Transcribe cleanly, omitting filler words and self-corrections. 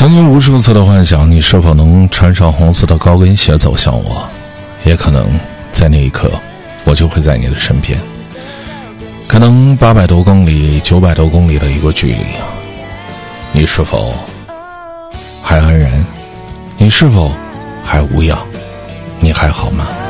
曾经无数次的幻想，你是否能穿上红色的高跟鞋走向我，也可能在那一刻我就会在你的身边，可能800多公里900多公里的一个距离，你是否还安然？你是否还无恙？你还好吗？